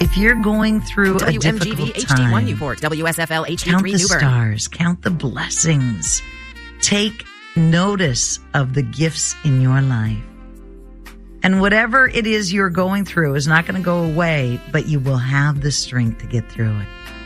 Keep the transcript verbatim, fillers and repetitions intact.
If you're going through a difficult H D one time, Newport, W S F L H D count three the Newburgh. stars, count the blessings. Take notice of the gifts in your life. And whatever it is you're going through is not going to go away, but you will have the strength to get through it.